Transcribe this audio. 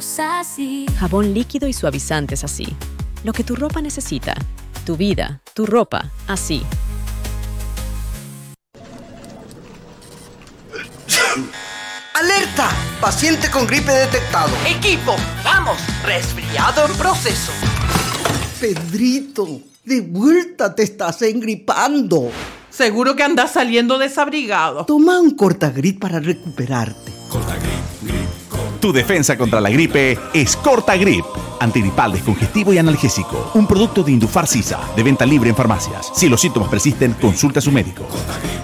así. Jabón líquido y suavizantes así. Lo que tu ropa necesita. Tu vida, tu ropa, así. ¡Alerta! Paciente con gripe detectado. Equipo, vamos, resfriado en proceso. Pedrito, de vuelta te estás engripando. Seguro que andas saliendo desabrigado. Toma un Cortagrip para recuperarte. Tu defensa contra la gripe es Cortagrip. Antigripal, descongestivo y analgésico. Un producto de Indufar Sisa, de venta libre en farmacias. Si los síntomas persisten, consulta a su médico.